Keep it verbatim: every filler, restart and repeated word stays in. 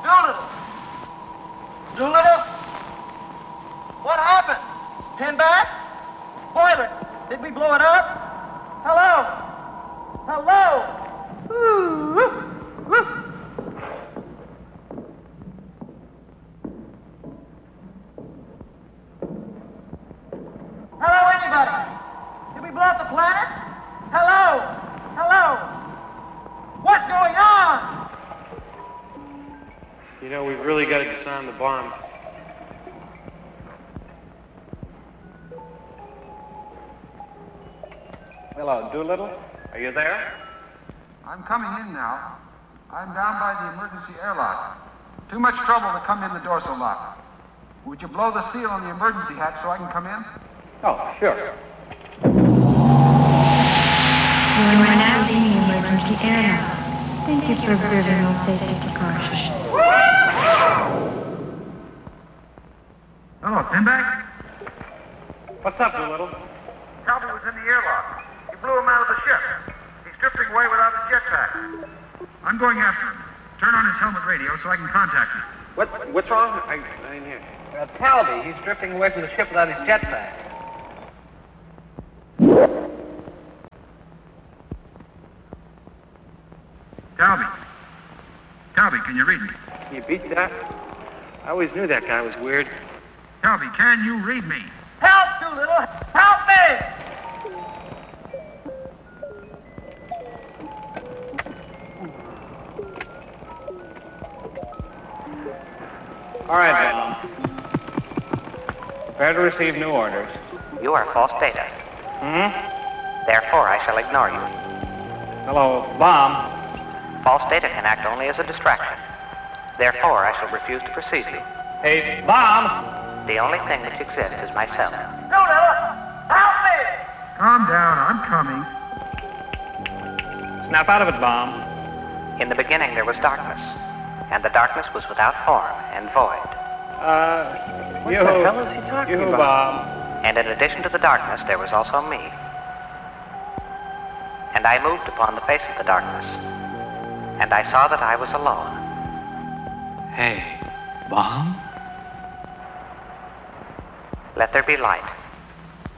Doolittle! Doolittle? What happened? Pinback? Boiler, did we blow it up? Hello? Hello? Ooh, woo, woo. Hello, anybody? Did we blow up the planet? Hello? Hello? What's going on? You know, we've really got to disarm the bomb. Hello, Doolittle. Are you there? I'm coming in now. I'm down by the emergency airlock. Too much trouble to come in the dorsal lock. Would you blow the seal on the emergency hatch so I can come in? Oh, sure. You are now in the emergency airlock. Thank you for observing all safety precautions. Hello, Pinback. What's up, Doolittle? Talbot was in the airlock. You blew him out of the ship. He's drifting away without his jetpack. I'm going after him. Turn on his helmet radio so I can contact him. What? What's wrong? I, I didn't hear. Uh, Talby, he's drifting away from the ship without his jetpack. Talby. Talby, can you read me? You beat that? I always knew that guy was weird. Talby, can you read me? Help, Doolittle! Help me! All right, Bob. Prepare to receive new orders. You are false data. Hmm? Therefore, I shall ignore you. Hello, Bomb. False data can act only as a distraction. Therefore, I shall refuse to perceive you. Hey, Bomb. The only thing which exists is myself. Doolittle! Help me! Calm down. I'm coming. Snap out of it, Bomb. In the beginning, there was darkness, and the darkness was without form and void. Uh, What you. the hell is he talking you, about? Bomb. And in addition to the darkness, there was also me. And I moved upon the face of the darkness, and I saw that I was alone. Hey, Bomb? Let there be light.